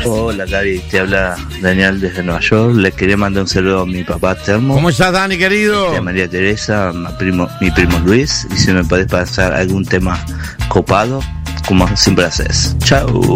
Hola Gaby, te habla Daniel desde Nueva York. Le quería mandar un saludo a mi papá Termo. ¿Cómo estás, Dani, querido? A María Teresa, mi primo Luis. Y si me podés pasar algún tema copado, como siempre haces. Chao.